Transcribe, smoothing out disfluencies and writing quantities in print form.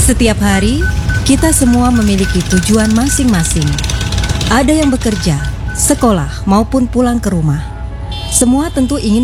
Setiap hari, kita semua memiliki tujuan masing-masing. Ada yang bekerja, sekolah, maupun pulang ke rumah. Semua tentu ingin